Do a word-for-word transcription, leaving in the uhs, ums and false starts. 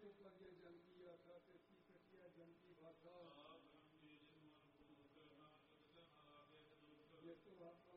ਪਰਿਆ ਜਨ ਕੀ ਆਖਾ ਤੇਤੀ ਕਟਿਆ ਜਨ ਕੀ ਭਾਖਾ ਜਿਸ ਤੋਂ ਆਤਮਾ